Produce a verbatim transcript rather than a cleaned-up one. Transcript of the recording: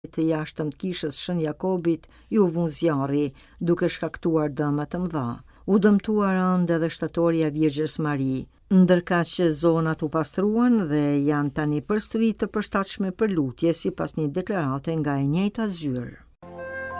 të jashtëm të kishës Shën Jakobit ju vun zjarri, duke shkaktuar dëme të mëdha. U dëmtuar ëndë edhe shtatorja Virgjës Mari, ndërka që zonat u pastruan dhe janë tani përsëri të përshtatshme për lutje sipas një deklarate nga e njëjta zyrë.